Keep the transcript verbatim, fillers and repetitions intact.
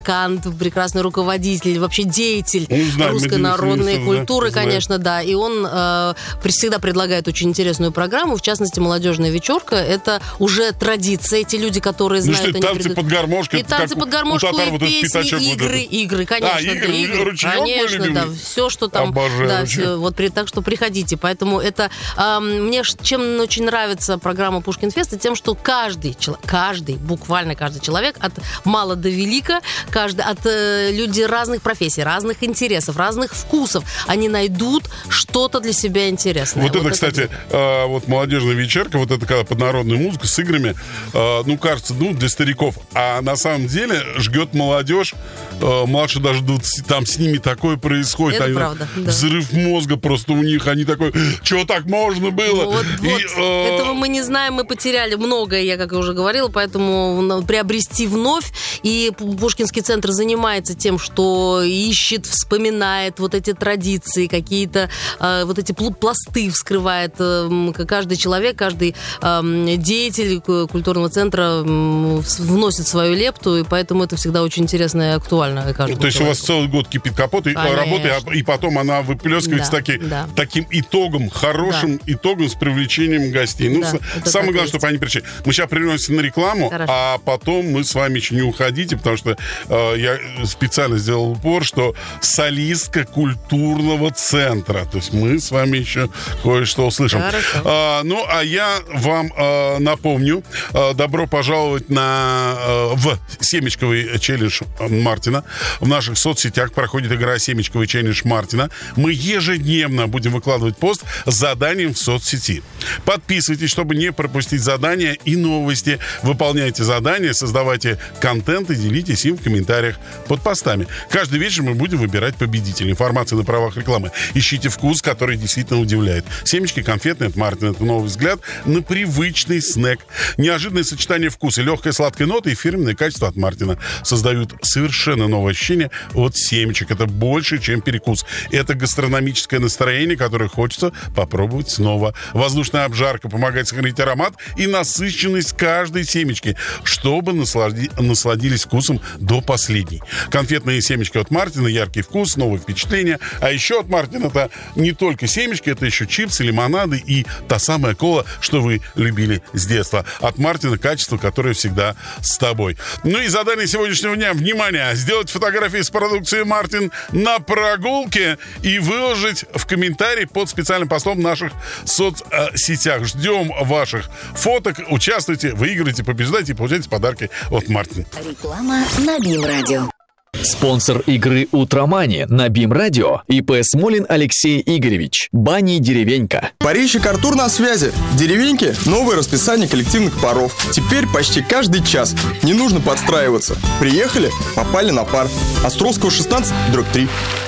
Кант, прекрасный руководитель, вообще деятель знаем, русской народной да, культуры, знаем. конечно, да. И он э, всегда предлагает очень интересную программу, в частности, «Молодежная вечерка». Это уже традиция. Эти люди, которые знают... Ну что, они танцы пред... под гармошку? И танцы под гармошку, и вот песни, игры, вот игры, конечно. А, игры, да, игры. ручеёк Конечно, да, все, что там... Обожаю да, ручеёк. все, вот, так что приходите. Поэтому это... Э, мне чем очень нравится программа «Пушкинфест», тем, что каждый, каждый, буквально каждый человек, от мала до велика, каждый, от э, люди разных профессий, разных интересов, разных вкусов, они найдут что-то для себя интересное. Вот, вот это, это, кстати, э, вот молодежная вечерка, вот это когда под народную музыку с играми, э, ну, кажется, ну, для стариков, а на самом деле жгет молодежь, э, младше даже двадцати, там с ними такое происходит. Это они, правда, да. Взрыв мозга просто у них, они такой, чего так можно было? Вот, И, вот. э... Этого мы не знаем, мы потеряли многое, я как уже говорила, поэтому приобрести вновь, и Пушкинский центр занимается тем, что ищет, вспоминает вот эти традиции, какие-то э, вот эти пласты вскрывает э, каждый человек, каждый э, деятель культурного центра э, вносит свою лепту, и поэтому это всегда очень интересно и актуально. То есть человеку. У вас целый год кипит капот и работа, и потом она выплескивается да, таки, да. таким итогом, хорошим да. итогом с привлечением гостей. Ну, да, самое главное, чтобы они пришли. Мы сейчас прервемся на рекламу, Хорошо. а потом мы с вами еще не уходите, потому что э, я специально сделал упор, что солистка культурного центра. То есть мы с вами еще кое-что услышим. А, ну, а я вам а, напомню, а, добро пожаловать на, а, в семечковый челлендж Мартина. В наших соцсетях проходит игра «Семечковый челлендж Мартина». Мы ежедневно будем выкладывать пост с заданием в соцсети. Подписывайтесь, чтобы не пропустить задания и новости. Выполняйте задания, создавайте контент и делитесь им в комментариях под постами. Каждый вечер мы будем выбирать победителей. Информация на правах рекламы. Ищите вкус, который действительно удивляет. Семечки конфетные от Мартина. Это новый взгляд на привычный снэк. Неожиданное сочетание вкуса, легкая сладкая нота и фирменные качества от Мартина создают совершенно новое ощущение от семечек. Это больше, чем перекус. Это гастрономическое настроение, которое хочется попробовать снова. Воздушная обжарка помогает сохранить аромат и насыщенность каждой семечки, чтобы наслади... насладились вкусом до последней. Конфетные семечки от Мартина, яркий вкус, новые впечатления. А еще от Мартина это не только семечки, это еще чипсы, лимонады и та самая кола, что вы любили с детства. От Мартина качество, которое всегда с тобой. Ну и задание сегодняшнего дня. Внимание! Сделать фотографии с продукцией Мартин на прогулке и выложить в комментарии под специальным постом в наших соцсетях. Ждем ваших фоток. Участвуйте, выигрывайте, побеждайте и получайте подарки от Мартин. Реклама на БИМ-радио. Спонсор игры «Утромани» на БИМ-радио и пэ Смолин Алексей Игоревич. Бани «Деревенька». Парильщик Артур на связи. Деревеньки – новое расписание коллективных паров. Теперь почти каждый час. Не нужно подстраиваться. Приехали – попали на пар. Островского шестнадцать, дробь три.